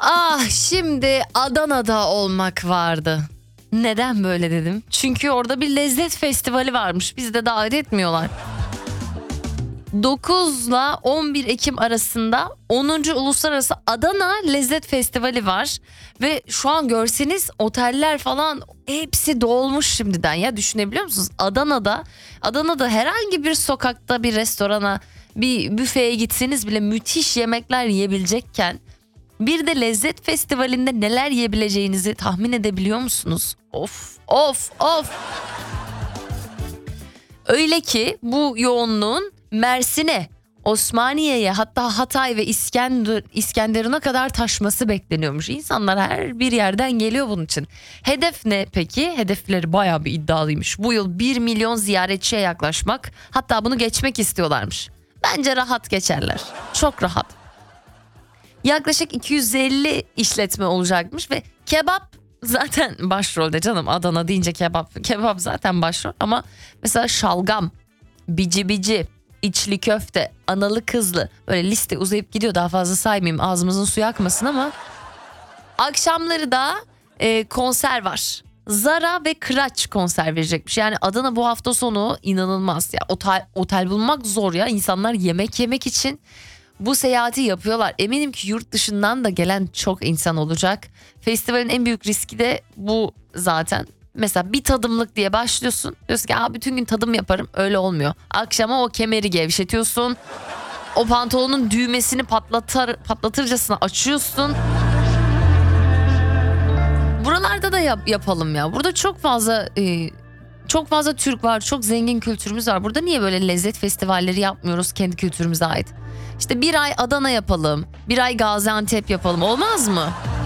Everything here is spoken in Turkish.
Şimdi Adana'da olmak vardı. Neden böyle dedim? Çünkü orada bir lezzet festivali varmış. Bizi de davet etmiyorlar. 9 ile 11 Ekim arasında 10. Uluslararası Adana Lezzet Festivali var. Ve şu an görseniz oteller falan hepsi dolmuş şimdiden ya, düşünebiliyor musunuz? Adana'da herhangi bir sokakta bir restorana, bir büfeye gitseniz bile müthiş yemekler yiyebilecekken bir de lezzet festivalinde neler yiyebileceğinizi tahmin edebiliyor musunuz? Of of of. Öyle ki bu yoğunluğun Mersin'e, Osmaniye'ye, hatta Hatay ve İskenderun'a kadar taşması bekleniyormuş. İnsanlar her bir yerden geliyor bunun için. Hedef ne peki? Hedefleri bayağı bir iddialıymış. Bu yıl 1 milyon ziyaretçiye yaklaşmak, hatta bunu geçmek istiyorlarmış. Bence rahat geçerler. Çok rahat. Yaklaşık 250 işletme olacakmış ve kebap zaten başrolde canım. Adana deyince kebap zaten başrol, ama mesela şalgam, bici bici, içli köfte, analı kızlı, böyle liste uzayıp gidiyor, daha fazla saymayayım ağzımızın suyu akmasın, ama akşamları da konser var. Zara ve Kıraç konser verecekmiş. Yani Adana bu hafta sonu inanılmaz ya. Otel bulmak zor ya. İnsanlar yemek için bu seyahati yapıyorlar. Eminim ki yurt dışından da gelen çok insan olacak. Festivalin en büyük riski de bu zaten. Mesela bir tadımlık diye başlıyorsun. Diyorsun ki bütün gün tadım yaparım. Öyle olmuyor. Akşama o kemeri gevşetiyorsun. O pantolonun düğmesini patlatırcasına açıyorsun. Buralarda da yapalım ya. Burada çok fazla Türk var. Çok zengin kültürümüz var. Burada niye böyle lezzet festivalleri yapmıyoruz kendi kültürümüze ait? İşte bir ay Adana yapalım. Bir ay Gaziantep yapalım. Olmaz mı?